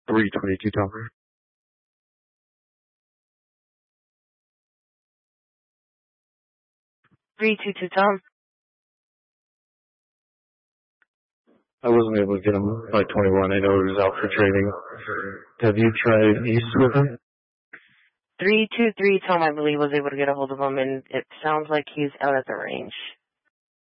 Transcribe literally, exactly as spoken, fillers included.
three twenty-two, Tom. three two two, Tom. I wasn't able to get him by twenty-one. I know he was out for training. Have you tried East with him? three two three, Tom, I believe, was able to get a hold of him, and it sounds like he's out at the range.